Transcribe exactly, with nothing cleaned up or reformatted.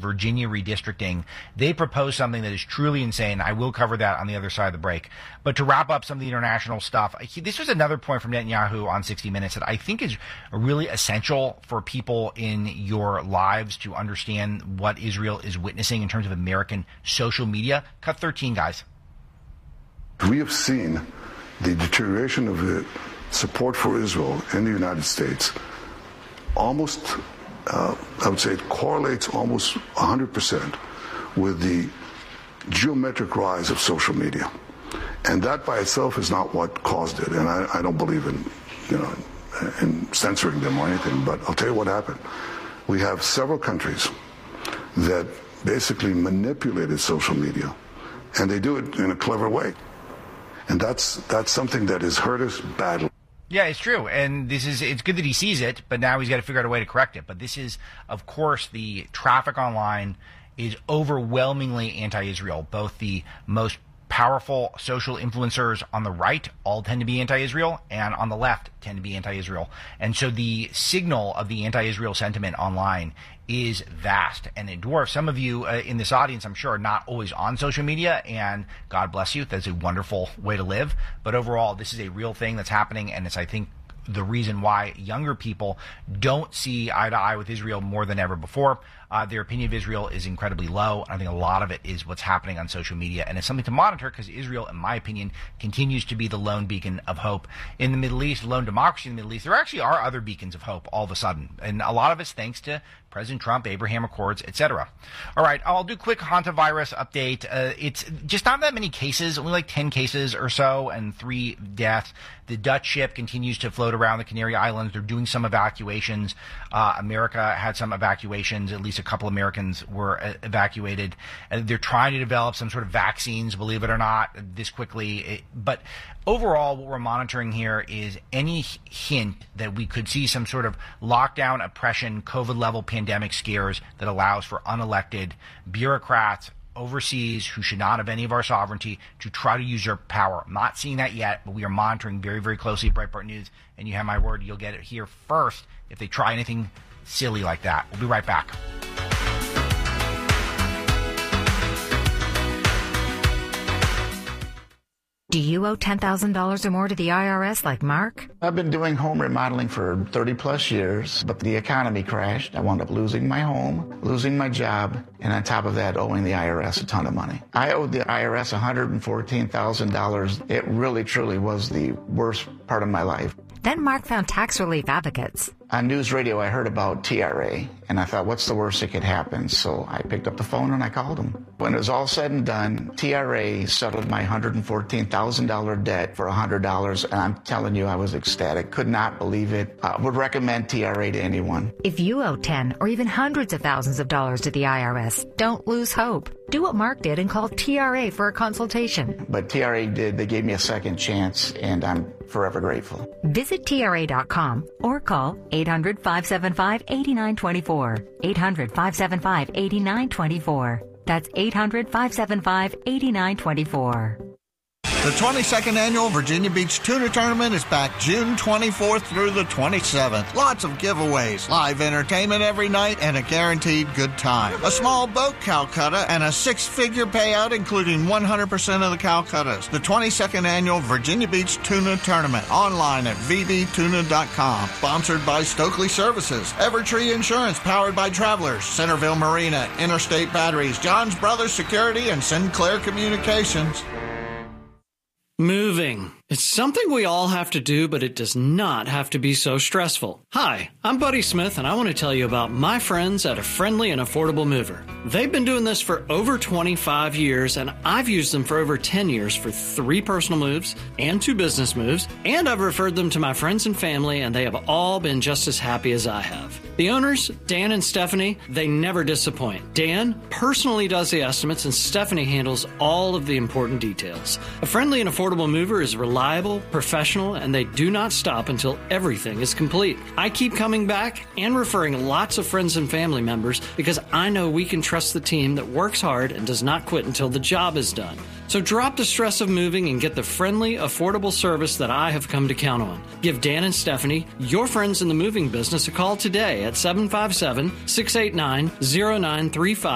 Virginia redistricting. They propose something that is truly insane. I will cover that on the other side of the break. But to wrap up some of the international stuff, he, this was another point from Netanyahu on sixty minutes that I think is really essential for people in your lives to understand what Israel is witnessing in terms of American social media. Cut thirteen, guys. We have seen the deterioration of the support for Israel in the United States. Almost, uh, I would say it correlates almost one hundred percent with the geometric rise of social media. And that by itself is not what caused it. And I, I don't believe in, you know, in censoring them or anything, but I'll tell you what happened. We have several countries that basically manipulated social media, and they do it in a clever way. And that's that's something that has hurt us badly. Yeah, it's true. And this is, it's good that he sees it, but now he's got to figure out a way to correct it. But this is, of course, the traffic online is overwhelmingly anti-Israel. Both the most powerful social influencers on the right all tend to be anti-Israel, and on the left tend to be anti-Israel. And so the signal of the anti-Israel sentiment online is vast, and it dwarfs some of you uh, in this audience, I'm sure, are not always on social media, and God bless you. That's a wonderful way to live. But overall, this is a real thing that's happening, and it's, I think, the reason why younger people don't see eye to eye with Israel more than ever before. Uh, their opinion of Israel is incredibly low. I think a lot of it is what's happening on social media, and it's something to monitor because Israel, in my opinion, continues to be the lone beacon of hope in the Middle East, lone democracy in the Middle East. There actually are other beacons of hope all of a sudden, and a lot of it's thanks to President Trump, Abraham Accords, et cetera. All right, I'll do a quick hantavirus update. Uh, it's just not that many cases, only like ten cases or so, and three deaths. The Dutch ship continues to float around the Canary Islands. They're doing some evacuations. Uh, America had some evacuations. At least a couple Americans were uh, evacuated. Uh, they're trying to develop some sort of vaccines, believe it or not, this quickly. It, but overall, what we're monitoring here is any hint that we could see some sort of lockdown, oppression, COVID-level pandemic scares that allows for unelected bureaucrats overseas who should not have any of our sovereignty to try to use their power. I'm not seeing that yet, but we are monitoring very, very closely at Breitbart News, and you have my word, you'll get it here first if they try anything silly like that. We'll be right back. Do you owe ten thousand dollars or more to the I R S like Mark? I've been doing home remodeling for thirty plus years, but the economy crashed. I wound up losing my home, losing my job, and on top of that, owing the I R S a ton of money. I owed the I R S one hundred fourteen thousand dollars. It really, truly was the worst part of my life. Then Mark found tax relief advocates. On news radio, I heard about T R A, and I thought, what's the worst that could happen? So I picked up the phone and I called them. When it was all said and done, T R A settled my one hundred fourteen thousand dollars debt for one hundred dollars, and I'm telling you, I was ecstatic. Could not believe it. I would recommend T R A to anyone. If you owe ten or even hundreds of thousands of dollars to the I R S, don't lose hope. Do what Mark did and call T R A for a consultation. But T R A did. They gave me a second chance, and I'm forever grateful. Visit T R A dot com or call eight hundred, five seven five, eight nine two four. eight hundred, five seven five, eight nine two four. That's eight hundred, five seven five, eight nine two four. The twenty-second Annual Virginia Beach Tuna Tournament is back June twenty-fourth through the twenty-seventh. Lots of giveaways, live entertainment every night, and a guaranteed good time. A small boat Calcutta and a six-figure payout, including one hundred percent of the Calcuttas. The twenty-second Annual Virginia Beach Tuna Tournament, online at v b tuna dot com. Sponsored by Stokely Services, Evertree Insurance, powered by Travelers, Centerville Marina, Interstate Batteries, John's Brothers Security, and Sinclair Communications. Moving. It's something we all have to do, but it does not have to be so stressful. Hi, I'm Buddy Smith, and I want to tell you about my friends at A Friendly and Affordable Mover. They've been doing this for over twenty-five years, and I've used them for over ten years for three personal moves and two business moves, and I've referred them to my friends and family, and they have all been just as happy as I have. The owners, Dan and Stephanie, they never disappoint. Dan personally does the estimates, and Stephanie handles all of the important details. A Friendly and Affordable Mover is reliable, professional, and they do not stop until everything is complete. I keep coming back and referring lots of friends and family members because I know we can trust the team that works hard and does not quit until the job is done. So drop the stress of moving and get the friendly, affordable service that I have come to count on. Give Dan and Stephanie, your friends in the moving business, a call today at seven five seven, six eight nine, zero nine three five.